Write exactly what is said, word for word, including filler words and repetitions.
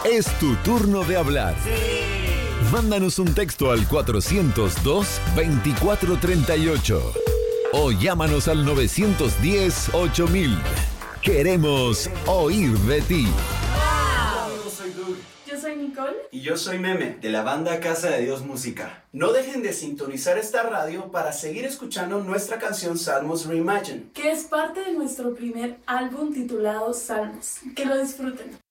Es tu turno de hablar. Sí. Mándanos un texto al cuatrocientos dos, veinticuatro treinta y ocho o llámanos al novecientos diez, ocho mil. Queremos oír de ti. Yo soy Doug. Yo soy Nicole. Y yo soy Meme, de la banda Casa de Dios Música. No dejen de sintonizar esta radio para seguir escuchando nuestra canción Salmos Reimagined, que es parte de nuestro primer álbum titulado Salmos. Que lo disfruten.